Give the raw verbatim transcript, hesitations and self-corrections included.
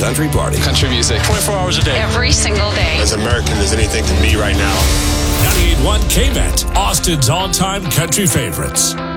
country party. Country music. twenty-four hours a day. Every single day. As American as anything can be right now. ninety-eight point one K-Met, Austin's all-time country favorites.